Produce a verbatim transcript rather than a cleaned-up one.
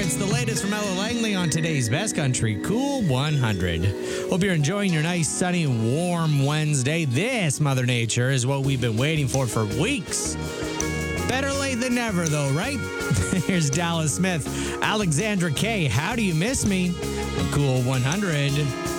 It's the latest from Ella Langley on today's Best Country Cool one hundred. Hope you're enjoying your nice, sunny, warm Wednesday. This, Mother Nature, is what we've been waiting for for weeks. Better late than never, though, right? Here's Dallas Smith. Alexandra Kay, How Do You Miss Me? Cool one hundred.